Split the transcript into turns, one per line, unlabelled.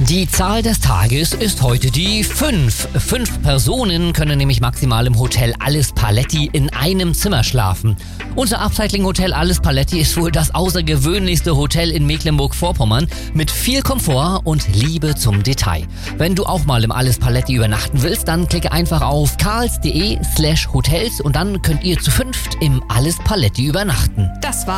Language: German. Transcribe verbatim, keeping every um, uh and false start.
Die Zahl des Tages ist heute die fünf. Fünf Personen können nämlich maximal im Hotel Alles Paletti in einem Zimmer schlafen. Unser Upcycling-Hotel Alles Paletti ist wohl das außergewöhnlichste Hotel in Mecklenburg-Vorpommern mit viel Komfort und Liebe zum Detail. Wenn du auch mal im Alles Paletti übernachten willst, dann klicke einfach auf karls punkt de slash hotels und dann könnt ihr zu fünft im Alles Paletti übernachten.
Das war